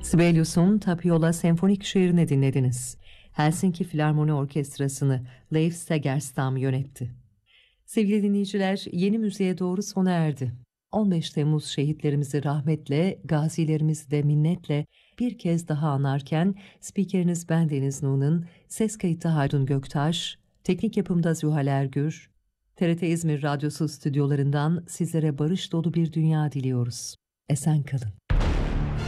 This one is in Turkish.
Sibelius'un Tapiola senfonik şiirini dinlediniz. Helsinki Filarmoni Orkestrası'nı Leif Segerstam yönetti. Sevgili dinleyiciler, yeni müziğe doğru sona erdi. 15 Temmuz şehitlerimizi rahmetle, gazilerimizi de minnetle bir kez daha anarken spikeriniz ben Deniz Nuğ'un, ses kayıtı Haldun Göktaş, teknik yapımda Zühal Ergür, TRT İzmir Radyosu stüdyolarından sizlere barış dolu bir dünya diliyoruz. Esen kalın.